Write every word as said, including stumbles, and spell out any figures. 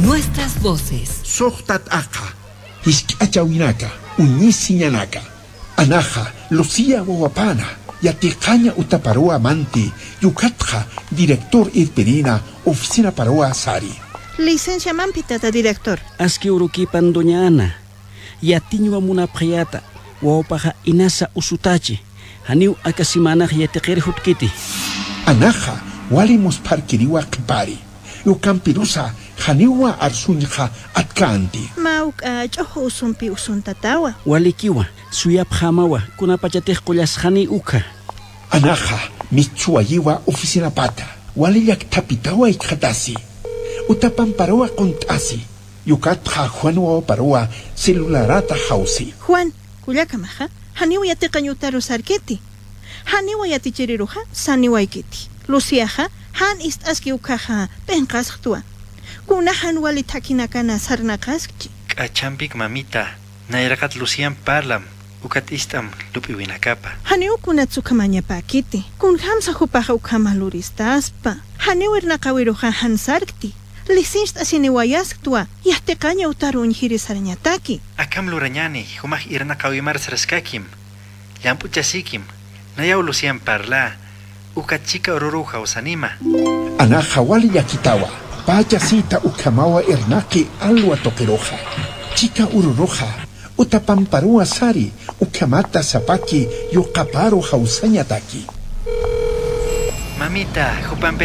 Nuestras voces. Sohtat aka, iskachawinaka, unisiñanaka. Anaja, Lucía Wawapana, Yaticaña Utaparoa Manti, Yucatja, director Irperina, Oficina Paroa Sari. Licencia Mampitata, director. Aski urukipan doña Ana. Yatiño amuna priata, Wawapaja inasa usutachi. Haniu akasimanaj yatikir hutkiti. Anaja, walimos parkiriwa kipari. Yukampirusa, Haniwa arsunja atkanti. Mauk achoho usumpi usuntatawa. Walikiwa, suyap hamawa, kunapachatej kolas hani uka. Anaja, michuayiwa oficina pata. Waliyak tapitawa ikhatasi. Utapamparoa kontasi. Yukatja Juanwa paroa celularata hausi. Juan, kuyakamaja, Haniwa yatikanyutaro sarketi. Haniwa yatichiriruja, saniwa ikiti. Luciaja, han ist aski ukaja, penkasktua. Kunahan wali takinakana sarnakaskchi. Kachampik mamita, nairakat Lucian parlam, ukat istam lupiwinakapa. Haniu kunatsukamanya pakiti, kun hamsa hupaja ukama luristaspa. Haniu ernakawiruja hansarkti. Lisinst asiniwayasktwa, yahtekaña utaru unjiri sarñataki. Akam lurañani, humaj irnakawimar saraskakim. Lampu chasikim, nayaw Lucian parla, ukat chika ururuja usanima. Anaja wali yakitawa. Pachasita ukamawa ernaki alwa tokeroja. Chica ururoja. Utapamparua sari. Ukamata zapaki yukaparo hausanyataki. Mamita, jupampe